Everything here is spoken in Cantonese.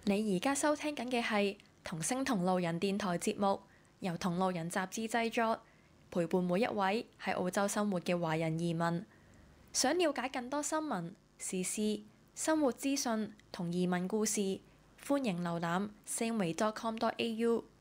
你而家收聽緊嘅係同聲同路人電台節目，由同路人雜誌製作，陪伴每一位喺澳洲生活嘅華人移民。想了解更多新聞、時事、生活資訊同移民故事，歡迎瀏覽 sangway.com.au。